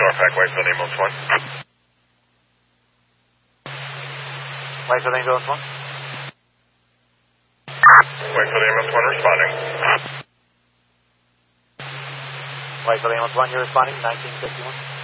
Norfolk, Whitefield Ambulance 1. Whitefield Ambulance 1. Whitefield Ambulance 1 responding. Whitefield Ambulance 1, you're responding, 1951.